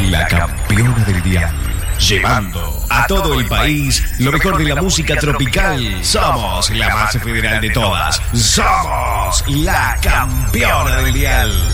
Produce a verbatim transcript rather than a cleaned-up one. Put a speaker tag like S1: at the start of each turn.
S1: la campeona del dial. Llevando a todo el país lo mejor de la música tropical. Somos la más federal de todas. Somos la campeona del dial.